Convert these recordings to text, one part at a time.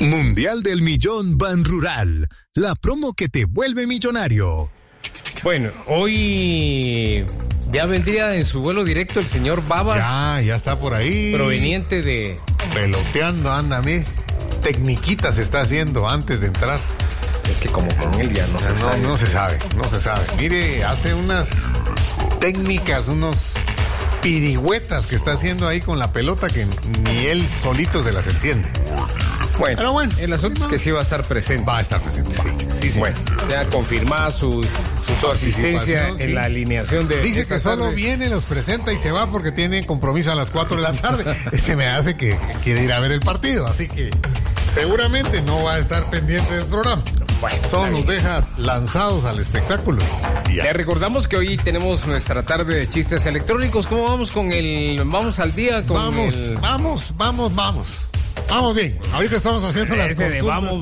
Mundial del Millón Banrural, la promo que te vuelve millonario. Bueno, hoy ya vendría en su vuelo directo el señor Babas. Ya está por ahí. Proveniente de... Peloteando, anda, tecniquitas está haciendo antes de entrar. Es que como con él ya no se sabe. No se sabe. Mire, hace unas técnicas, unos pirigüetas que está haciendo ahí con la pelota que ni él solito se las entiende. Bueno, pero bueno, el asunto es que sí va a estar presente. Va a estar presente, sí. Bueno, ya confirmada su asistencia en la alineación de... Dice que solo tarde. viene, los presenta y se va porque tiene compromiso a las 4 de la tarde. Se me hace que quiere ir a ver el partido, así que seguramente no va a estar pendiente del programa. Bueno, solo nos deja lanzados al espectáculo. Le recordamos que hoy tenemos nuestra tarde de chistes electrónicos. ¿Cómo vamos con el... Vamos al día con Vamos. Vamos bien. Ahorita estamos haciendo las consultas.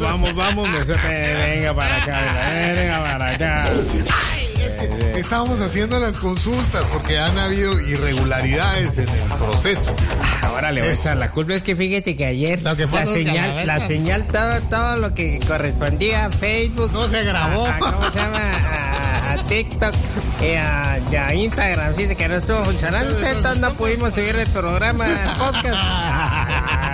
Venga para acá. Estamos haciendo las consultas porque han habido irregularidades en el proceso. Ahora le voy a echar la culpa. Es que fíjate que ayer la señal, todo lo que correspondía a Facebook no se grabó. ¿Cómo se llama? A TikTok y a Instagram. Dice que no estuvo funcionando. Entonces no pudimos seguir el programa, el podcast.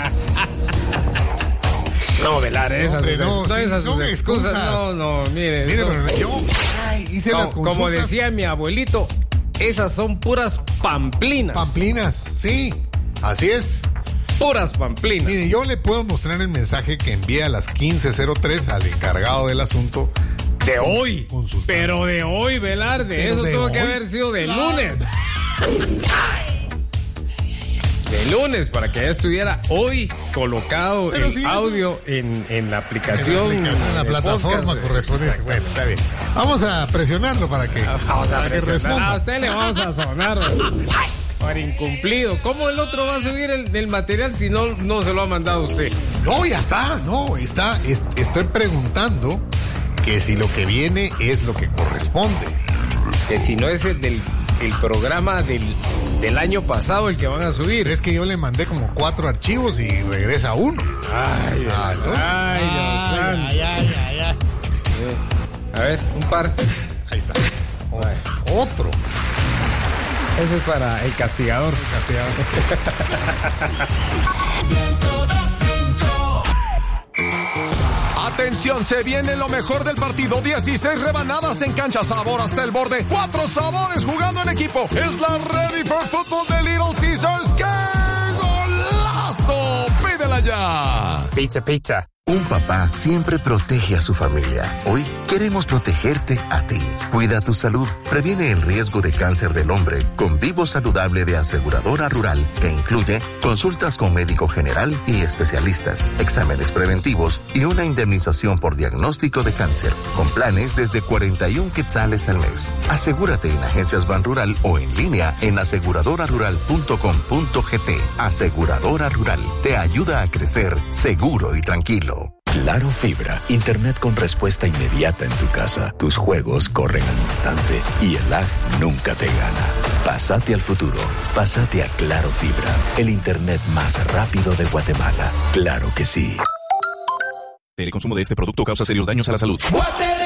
No, velar, esas son excusas. No, mire, pero yo hice las consultas. Como decía mi abuelito, esas son puras pamplinas. Pamplinas, sí, así es. Puras pamplinas. Mire, yo le puedo mostrar el mensaje que envié a las 15:03 al encargado del asunto. De hoy. Pero de hoy, Velarde. Eso tuvo que haber sido de lunes. De lunes, para que ya estuviera hoy colocado el audio en la aplicación. En la plataforma correspondiente. Bueno, está bien. Vamos a presionarlo para que responda. A usted le vamos a sonar por incumplido. ¿Cómo el otro va a subir el material si no se lo ha mandado usted? No, ya está. Estoy preguntando que si lo que viene es lo que corresponde. Que si no es el programa del año pasado el que van a subir. Es que yo le mandé como 4 archivos y regresa uno. Ay. A ver, un par. Ahí está. Otro. Ese es para el castigador. Atención, se viene lo mejor del partido. 16 rebanadas en cancha, sabor hasta el borde. 4 sabores jugando en equipo. Es la Ready for Football de Little Caesars. ¡Qué golazo! ¡Pídela ya! Pizza. Un papá siempre protege a su familia. Hoy queremos protegerte a ti. Cuida tu salud. Previene el riesgo de cáncer del hombre con Vivo Saludable de Aseguradora Rural, que incluye consultas con médico general y especialistas, exámenes preventivos y una indemnización por diagnóstico de cáncer, con planes desde 41 quetzales al mes. Asegúrate en Agencias Banrural o en línea en aseguradorarural.com.gt. Aseguradora Rural te ayuda a crecer seguro y tranquilo. Claro Fibra, internet con respuesta inmediata en tu casa. Tus juegos corren al instante y el lag nunca te gana. Pásate al futuro. Pásate a Claro Fibra, el internet más rápido de Guatemala. Claro que sí. El consumo de este producto causa serios daños a la salud.